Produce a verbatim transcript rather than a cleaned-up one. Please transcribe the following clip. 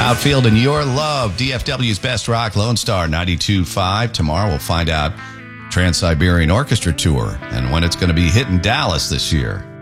Outfield and Your Love, D F W's Best Rock, Lone Star ninety-two point five. Tomorrow we'll find out Trans-Siberian Orchestra Tour and when it's going to be hitting Dallas this year.